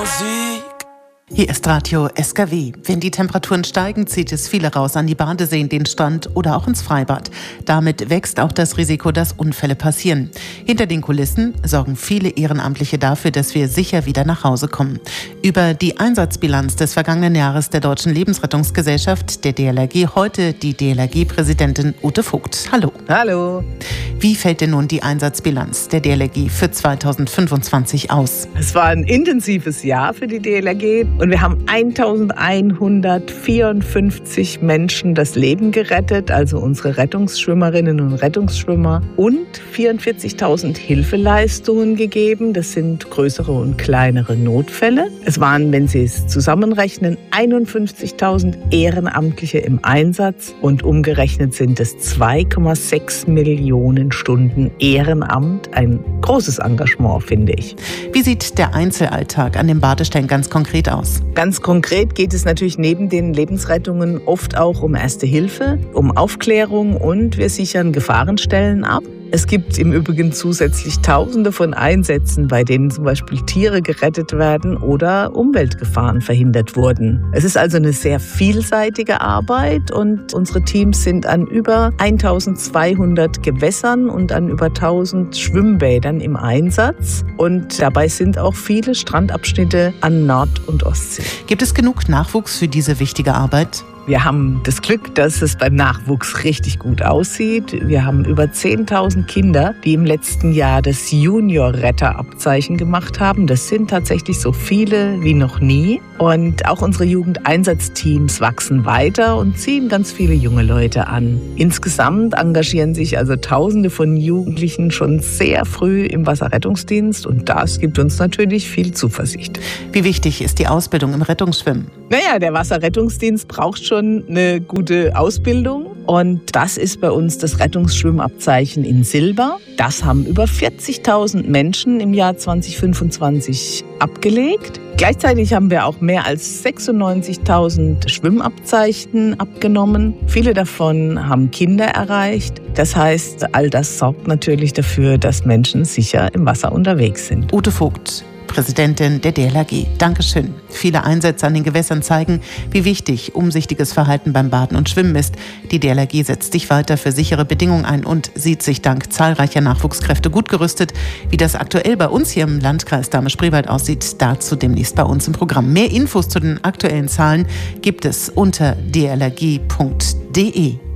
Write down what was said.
Musik. Hier ist Radio SKW. Wenn die Temperaturen steigen, zieht es viele raus an die Badeseen, den Strand oder auch ins Freibad. Damit wächst auch das Risiko, dass Unfälle passieren. Hinter den Kulissen sorgen viele Ehrenamtliche dafür, dass wir sicher wieder nach Hause kommen. Über die Einsatzbilanz des vergangenen Jahres der Deutschen Lebensrettungsgesellschaft, der DLRG, heute die DLRG-Präsidentin Ute Vogt. Hallo. Hallo. Wie fällt denn nun die Einsatzbilanz der DLRG für 2025 aus? Es war ein intensives Jahr für die DLRG und wir haben 1154 Menschen das Leben gerettet, also unsere Rettungsschwimmerinnen und Rettungsschwimmer, und 44.000 Hilfeleistungen gegeben. Das sind größere und kleinere Notfälle. Es waren, wenn Sie es zusammenrechnen, 51.000 Ehrenamtliche im Einsatz und umgerechnet sind es 2,6 Millionen Stunden Ehrenamt. Ein großes Engagement, finde ich. Wie sieht der Einzelalltag an den Badestellen ganz konkret aus? Ganz konkret geht es natürlich neben den Lebensrettungen oft auch um Erste Hilfe, um Aufklärung und wir sichern Gefahrenstellen ab. Es gibt im Übrigen zusätzlich Tausende von Einsätzen, bei denen zum Beispiel Tiere gerettet werden oder Umweltgefahren verhindert wurden. Es ist also eine sehr vielseitige Arbeit und unsere Teams sind an über 1200 Gewässern und an über 1000 Schwimmbädern im Einsatz. Und dabei sind auch viele Strandabschnitte an Nord- und Ostsee. Gibt es genug Nachwuchs für diese wichtige Arbeit? Wir haben das Glück, dass es beim Nachwuchs richtig gut aussieht. Wir haben über 10.000 Kinder, die im letzten Jahr das Junior-Retter-Abzeichen gemacht haben. Das sind tatsächlich so viele wie noch nie. Und auch unsere Jugendeinsatzteams wachsen weiter und ziehen ganz viele junge Leute an. Insgesamt engagieren sich also Tausende von Jugendlichen schon sehr früh im Wasserrettungsdienst und das gibt uns natürlich viel Zuversicht. Wie wichtig ist die Ausbildung im Rettungsschwimmen? Naja, der Wasserrettungsdienst braucht schon eine gute Ausbildung und das ist bei uns das Rettungsschwimmabzeichen in Silber. Das haben über 40.000 Menschen im Jahr 2025 abgelegt. Gleichzeitig haben wir auch mehr als 96.000 Schwimmabzeichen abgenommen. Viele davon haben Kinder erreicht. Das heißt, all das sorgt natürlich dafür, dass Menschen sicher im Wasser unterwegs sind. Ute Vogt, Präsidentin der DLRG. Dankeschön. Viele Einsätze an den Gewässern zeigen, wie wichtig umsichtiges Verhalten beim Baden und Schwimmen ist. Die DLRG setzt sich weiter für sichere Bedingungen ein und sieht sich dank zahlreicher Nachwuchskräfte gut gerüstet. Wie das aktuell bei uns hier im Landkreis Dahme-Spreewald aussieht, dazu demnächst bei uns im Programm. Mehr Infos zu den aktuellen Zahlen gibt es unter dlrg.de.